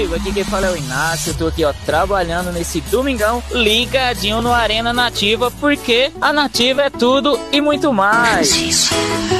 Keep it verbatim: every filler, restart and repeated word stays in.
amigo, aqui quem fala é o Inácio, tô aqui ó, trabalhando nesse domingão, ligadinho no Arena Nativa, porque a Nativa é tudo e muito mais.